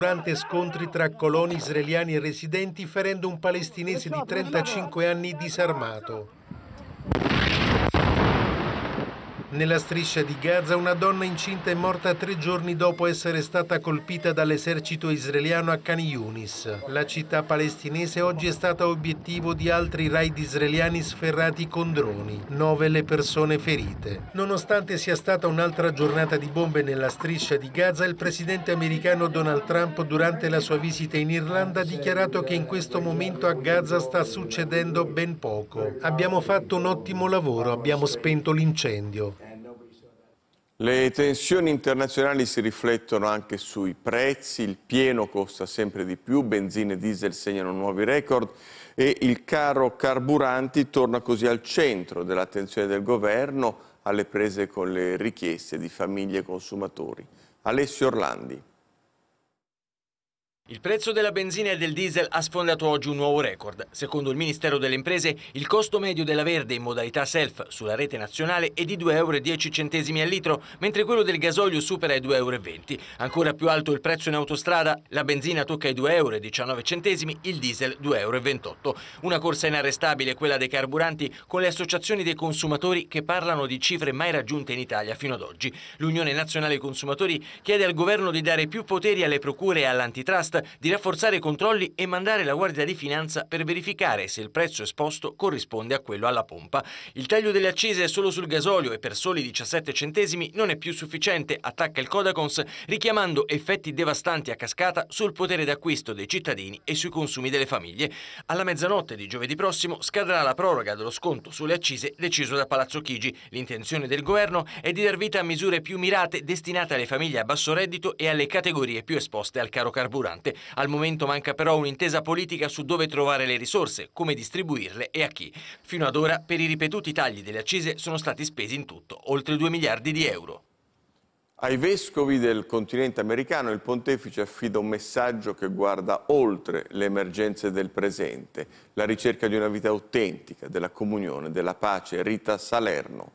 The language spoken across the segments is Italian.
durante scontri tra coloni israeliani e residenti, ferendo un palestinese di 35 anni disarmato. Nella striscia di Gaza una donna incinta è morta 3 giorni dopo essere stata colpita dall'esercito israeliano a Khan Yunis. La città palestinese oggi è stata obiettivo di altri raid israeliani sferrati con droni. 9 le persone ferite. Nonostante sia stata un'altra giornata di bombe nella striscia di Gaza, il presidente americano Donald Trump durante la sua visita in Irlanda ha dichiarato che in questo momento a Gaza sta succedendo ben poco. Abbiamo fatto un ottimo lavoro, abbiamo spento l'incendio. Le tensioni internazionali si riflettono anche sui prezzi, il pieno costa sempre di più, benzina e diesel segnano nuovi record e il caro carburanti torna così al centro dell'attenzione del governo, alle prese con le richieste di famiglie e consumatori. Alessio Orlandi. Il prezzo della benzina e del diesel ha sfondato oggi un nuovo record. Secondo il Ministero delle Imprese, il costo medio della verde in modalità self sulla rete nazionale è di 2,10 € al litro, mentre quello del gasolio supera i 2,20 €. Ancora più alto il prezzo in autostrada, la benzina tocca i 2,19 €, il diesel 2,28 €. Una corsa inarrestabile quella dei carburanti, con le associazioni dei consumatori che parlano di cifre mai raggiunte in Italia fino ad oggi. L'Unione Nazionale Consumatori chiede al governo di dare più poteri alle procure e all'antitrust, di rafforzare i controlli e mandare la Guardia di Finanza per verificare se il prezzo esposto corrisponde a quello alla pompa. Il taglio delle accise solo sul gasolio e per soli 17 centesimi non è più sufficiente, attacca il Codacons, richiamando effetti devastanti a cascata sul potere d'acquisto dei cittadini e sui consumi delle famiglie. Alla mezzanotte di giovedì prossimo scadrà la proroga dello sconto sulle accise deciso da Palazzo Chigi. L'intenzione del governo è di dar vita a misure più mirate destinate alle famiglie a basso reddito e alle categorie più esposte al caro carburante. Al momento manca però un'intesa politica su dove trovare le risorse, come distribuirle e a chi. Fino ad ora, per i ripetuti tagli delle accise sono stati spesi in tutto oltre 2 miliardi di euro. Ai vescovi del continente americano il pontefice affida un messaggio che guarda oltre le emergenze del presente, la ricerca di una vita autentica, della comunione, della pace. Rita Salerno.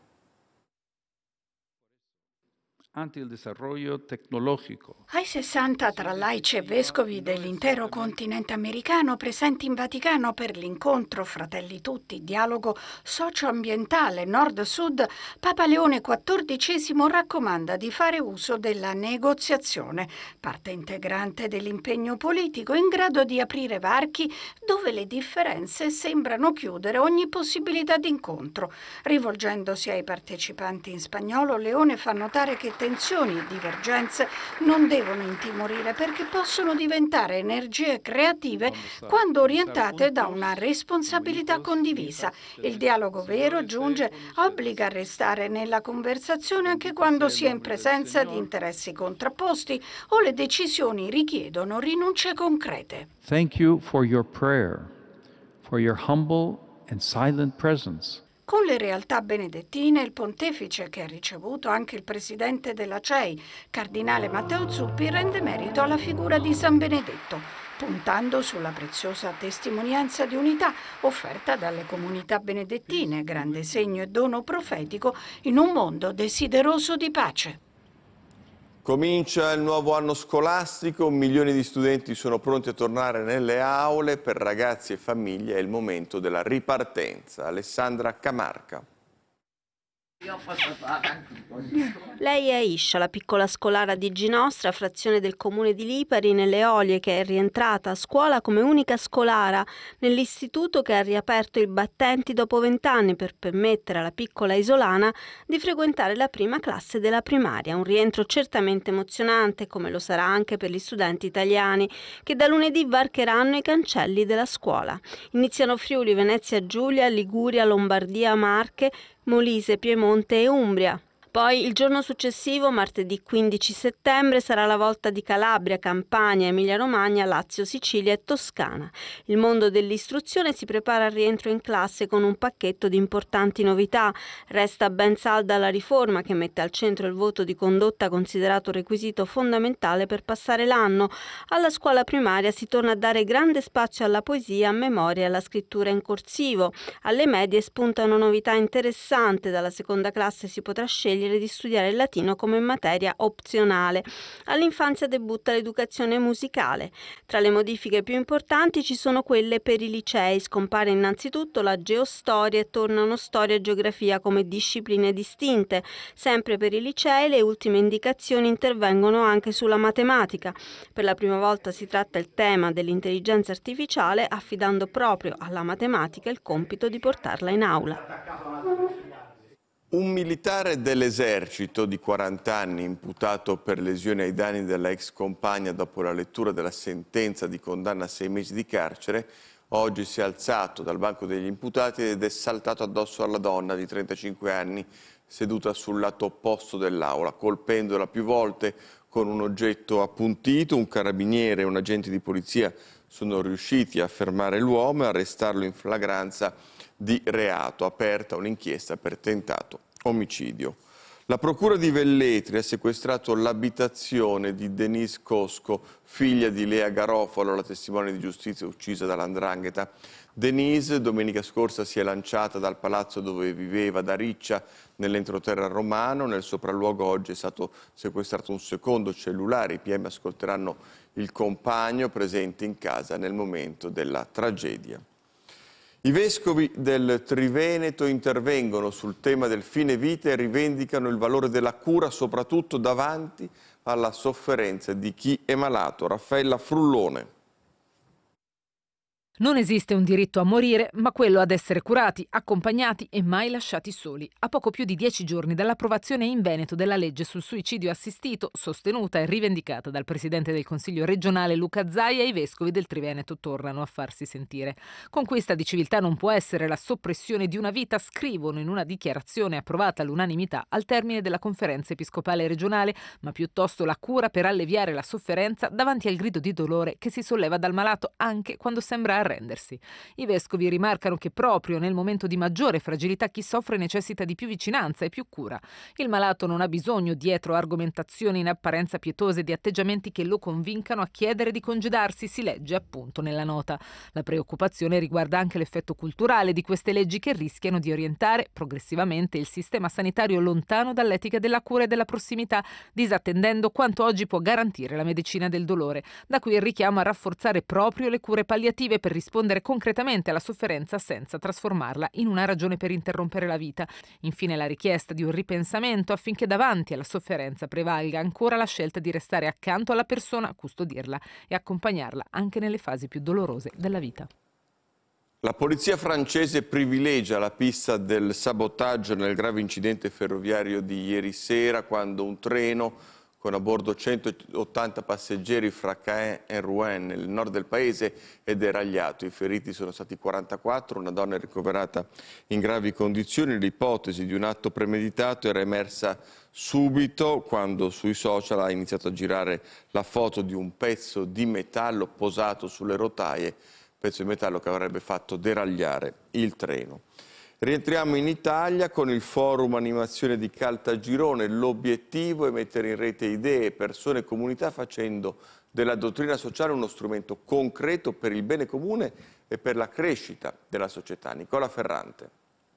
Ai 60 tra laici e vescovi dell'intero continente americano presenti in Vaticano per l'incontro Fratelli Tutti, dialogo socioambientale nord-sud, Papa Leone XIV raccomanda di fare uso della negoziazione, parte integrante dell'impegno politico in grado di aprire varchi dove le differenze sembrano chiudere ogni possibilità di incontro. Rivolgendosi ai partecipanti in spagnolo, Leone fa notare che tensioni e divergenze non devono intimorire perché possono diventare energie creative quando orientate da una responsabilità condivisa. Il dialogo vero, aggiunge, obbliga a restare nella conversazione anche quando si è in presenza di interessi contrapposti o le decisioni richiedono rinunce concrete. Thank you for your prayer, for your humble and silent presence. Con le realtà benedettine, il pontefice, che ha ricevuto anche il presidente della CEI, cardinale Matteo Zuppi, rende merito alla figura di San Benedetto, puntando sulla preziosa testimonianza di unità offerta dalle comunità benedettine, grande segno e dono profetico in un mondo desideroso di pace. Comincia il nuovo anno scolastico, milioni di studenti sono pronti a tornare nelle aule, per ragazzi e famiglie è il momento della ripartenza. Alessandra Camarca. Lei è Aisha, la piccola scolara di Ginostra, frazione del comune di Lipari, nelle Olie, che è rientrata a scuola come unica scolara nell'istituto che ha riaperto i battenti dopo 20 anni per permettere alla piccola isolana di frequentare la prima classe della primaria. Un rientro certamente emozionante, come lo sarà anche per gli studenti italiani che da lunedì varcheranno i cancelli della scuola. Iniziano Friuli, Venezia Giulia, Liguria, Lombardia, Marche, Molise, Piemonte e Umbria. Poi il giorno successivo, martedì 15 settembre, sarà la volta di Calabria, Campania, Emilia-Romagna, Lazio, Sicilia e Toscana. Il mondo dell'istruzione si prepara al rientro in classe con un pacchetto di importanti novità. Resta ben salda la riforma che mette al centro il voto di condotta, considerato requisito fondamentale per passare l'anno. Alla scuola primaria si torna a dare grande spazio alla poesia, a memoria e alla scrittura in corsivo. Alle medie spunta una novità interessante: dalla seconda classe si potrà scegliere scegliere di studiare il latino come materia opzionale. All'infanzia debutta l'educazione musicale. Tra le modifiche più importanti ci sono quelle per i licei. Scompare innanzitutto la geostoria e tornano storia e geografia come discipline distinte. Sempre per i licei le ultime indicazioni intervengono anche sulla matematica. Per la prima volta si tratta il tema dell'intelligenza artificiale, affidando proprio alla matematica il compito di portarla in aula. Un militare dell'esercito di 40 anni imputato per lesioni ai danni della ex compagna dopo la lettura della sentenza di condanna a 6 mesi di carcere oggi si è alzato dal banco degli imputati ed è saltato addosso alla donna di 35 anni seduta sul lato opposto dell'aula, colpendola più volte con un oggetto appuntito. Un carabiniere e un agente di polizia sono riusciti a fermare l'uomo e arrestarlo in flagranza di reato, aperta un'inchiesta per tentato omicidio. La procura di Velletri ha sequestrato l'abitazione di Denise Cosco, figlia di Lea Garofalo, la testimone di giustizia uccisa dall''ndrangheta. Denise domenica scorsa si è lanciata dal palazzo dove viveva da Riccia nell'entroterra romano. Nel sopralluogo oggi è stato sequestrato un secondo cellulare. I PM ascolteranno il compagno presente in casa nel momento della tragedia. I vescovi del Triveneto intervengono sul tema del fine vita e rivendicano il valore della cura, soprattutto davanti alla sofferenza di chi è malato. Raffaella Frullone. Non esiste un diritto a morire, ma quello ad essere curati, accompagnati e mai lasciati soli. A poco più di 10 giorni dall'approvazione in Veneto della legge sul suicidio assistito, sostenuta e rivendicata dal presidente del Consiglio regionale Luca Zaia, i vescovi del Triveneto tornano a farsi sentire. Conquista di civiltà non può essere la soppressione di una vita, scrivono in una dichiarazione approvata all'unanimità al termine della conferenza episcopale regionale, ma piuttosto la cura per alleviare la sofferenza davanti al grido di dolore che si solleva dal malato anche quando sembra arrendersi. I vescovi rimarcano che proprio nel momento di maggiore fragilità chi soffre necessita di più vicinanza e più cura. Il malato non ha bisogno, dietro argomentazioni in apparenza pietose, di atteggiamenti che lo convincano a chiedere di congedarsi, si legge appunto nella nota. La preoccupazione riguarda anche l'effetto culturale di queste leggi che rischiano di orientare progressivamente il sistema sanitario lontano dall'etica della cura e della prossimità, disattendendo quanto oggi può garantire la medicina del dolore. Da qui il richiamo a rafforzare proprio le cure palliative per rispondere concretamente alla sofferenza senza trasformarla in una ragione per interrompere la vita. Infine la richiesta di un ripensamento affinché davanti alla sofferenza prevalga ancora la scelta di restare accanto alla persona, custodirla e accompagnarla anche nelle fasi più dolorose della vita. La polizia francese privilegia la pista del sabotaggio nel grave incidente ferroviario di ieri sera, quando un treno con a bordo 180 passeggeri fra Caen e Rouen nel nord del paese è deragliato. I feriti sono stati 44, una donna è ricoverata in gravi condizioni. L'ipotesi di un atto premeditato era emersa subito quando sui social ha iniziato a girare la foto di un pezzo di metallo posato sulle rotaie, pezzo di metallo che avrebbe fatto deragliare il treno. Rientriamo in Italia con il Forum Animazione di Caltagirone. L'obiettivo è mettere in rete idee, persone e comunità, facendo della dottrina sociale uno strumento concreto per il bene comune e per la crescita della società. Nicola Ferrante.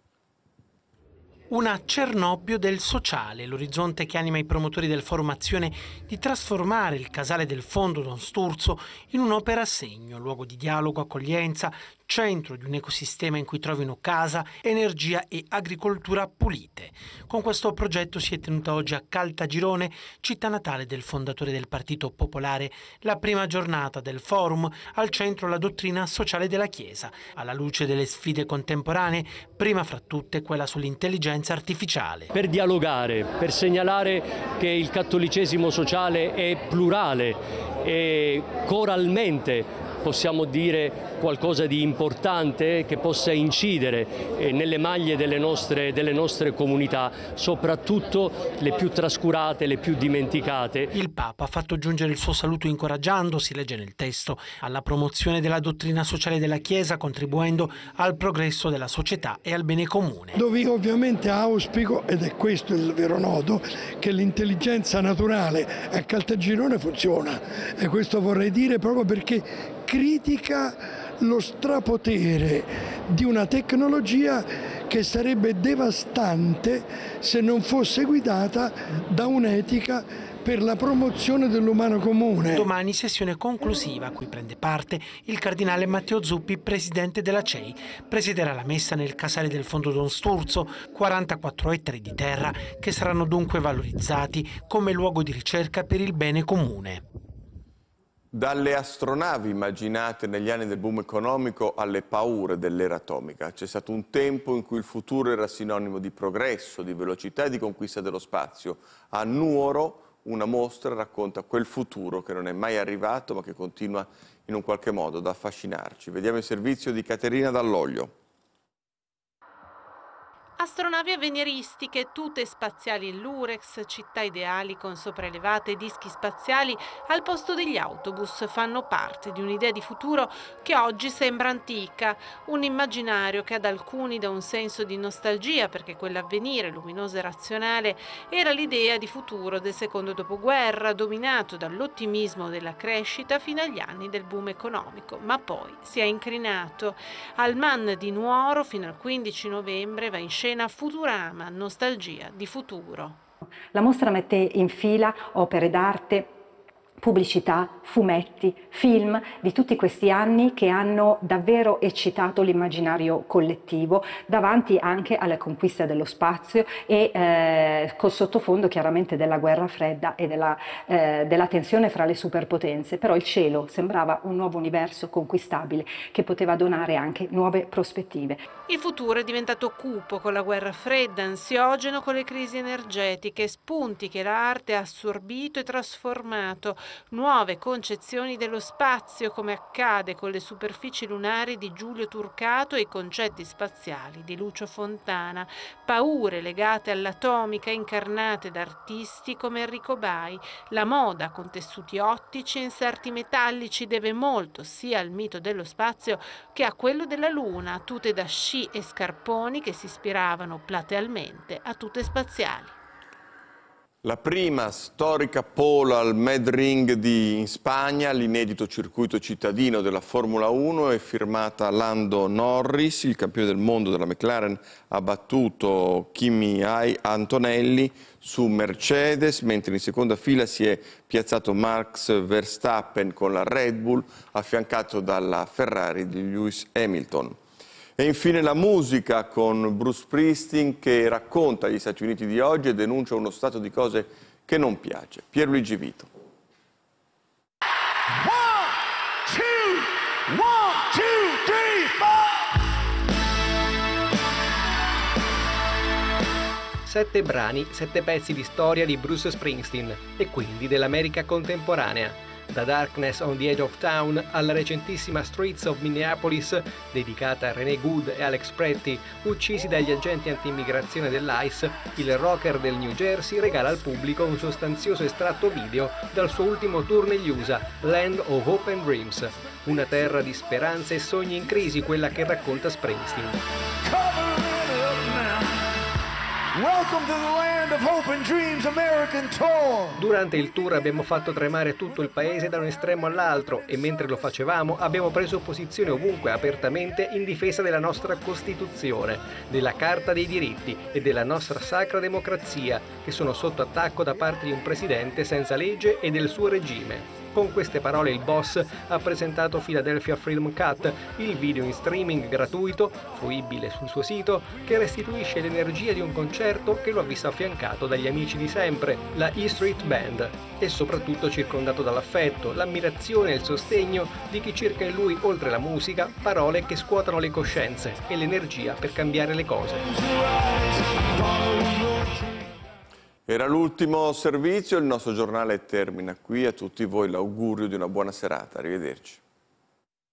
Una Cernobbio del sociale, l'orizzonte che anima i promotori del Forum Azione di trasformare il casale del Fondo Don Sturzo in un'opera a segno, luogo di dialogo, accoglienza, centro di un ecosistema in cui trovino casa, energia e agricoltura pulite. Con questo progetto si è tenuta oggi a Caltagirone, città natale del fondatore del Partito Popolare, la prima giornata del forum, al centro la dottrina sociale della Chiesa, alla luce delle sfide contemporanee, prima fra tutte quella sull'intelligenza artificiale. Per dialogare, per segnalare che il cattolicesimo sociale è plurale e coralmente possiamo dire qualcosa di importante che possa incidere nelle maglie delle nostre comunità, soprattutto le più trascurate, le più dimenticate. Il Papa ha fatto giungere il suo saluto incoraggiando, si legge nel testo, alla promozione della dottrina sociale della Chiesa, contribuendo al progresso della società e al bene comune. Dove io ovviamente auspico, ed è questo il vero nodo, che l'intelligenza naturale a Caltagirone funziona, e questo vorrei dire proprio perché critica lo strapotere di una tecnologia che sarebbe devastante se non fosse guidata da un'etica per la promozione dell'umano comune. Domani sessione conclusiva a cui prende parte il cardinale Matteo Zuppi, presidente della CEI. Presiderà la messa nel casale del Fondo Don Sturzo, 44 ettari di terra che saranno dunque valorizzati come luogo di ricerca per il bene comune. Dalle astronavi immaginate negli anni del boom economico alle paure dell'era atomica. C'è stato un tempo in cui il futuro era sinonimo di progresso, di velocità e di conquista dello spazio. A Nuoro una mostra racconta quel futuro che non è mai arrivato ma che continua in un qualche modo ad affascinarci. Vediamo il servizio di Caterina Dall'Oglio. Astronavi avveniristiche, tute spaziali in lurex, città ideali con sopraelevate dischi spaziali al posto degli autobus fanno parte di un'idea di futuro che oggi sembra antica, un immaginario che ad alcuni dà un senso di nostalgia perché quell'avvenire luminoso e razionale era l'idea di futuro del secondo dopoguerra, dominato dall'ottimismo della crescita fino agli anni del boom economico, ma poi si è incrinato. Al MAN di Nuoro fino al 15 novembre va in scena Futurama, nostalgia di futuro. La mostra mette in fila opere d'arte, pubblicità, fumetti, film di tutti questi anni che hanno davvero eccitato l'immaginario collettivo davanti anche alle conquiste dello spazio e col sottofondo chiaramente della guerra fredda e della tensione fra le superpotenze. Però il cielo sembrava un nuovo universo conquistabile che poteva donare anche nuove prospettive. Il futuro è diventato cupo con la guerra fredda, ansiogeno con le crisi energetiche, spunti che l'arte ha assorbito e trasformato, nuove concezioni dello spazio come accade con le superfici lunari di Giulio Turcato e i concetti spaziali di Lucio Fontana, paure legate all'atomica incarnate da artisti come Enrico Bai, la moda con tessuti ottici e inserti metallici deve molto sia al mito dello spazio che a quello della luna, tute da sci e scarponi che si ispiravano platealmente a tute spaziali. La prima storica pole al Mad Ring in Spagna, l'inedito circuito cittadino della Formula 1, è firmata Lando Norris, il campione del mondo della McLaren ha battuto Kimi Antonelli su Mercedes, mentre in seconda fila si è piazzato Max Verstappen con la Red Bull, affiancato dalla Ferrari di Lewis Hamilton. E infine la musica con Bruce Springsteen che racconta gli Stati Uniti di oggi e denuncia uno stato di cose che non piace. Pierluigi Vito. 7 brani, 7 pezzi di storia di Bruce Springsteen e quindi dell'America contemporanea. Da Darkness on the Edge of Town alla recentissima Streets of Minneapolis, dedicata a René Good e Alex Pretty, uccisi dagli agenti anti-immigrazione dell'ICE, il rocker del New Jersey regala al pubblico un sostanzioso estratto video dal suo ultimo tour negli USA, Land of Hope and Dreams, una terra di speranze e sogni in crisi, quella che racconta Springsteen. Welcome to the Land of Hope and Dreams American Tour. Durante il tour abbiamo fatto tremare tutto il paese da un estremo all'altro e mentre lo facevamo abbiamo preso posizione ovunque apertamente in difesa della nostra Costituzione, della Carta dei diritti e della nostra sacra democrazia, che sono sotto attacco da parte di un presidente senza legge e del suo regime. Con queste parole il boss ha presentato Philadelphia Freedom Cut, il video in streaming gratuito, fruibile sul suo sito, che restituisce l'energia di un concerto che lo ha visto affiancato dagli amici di sempre, la E Street Band, e soprattutto circondato dall'affetto, l'ammirazione e il sostegno di chi cerca in lui, oltre la musica, parole che scuotano le coscienze e l'energia per cambiare le cose. Era l'ultimo servizio, il nostro giornale termina qui. A tutti voi l'augurio di una buona serata. Arrivederci.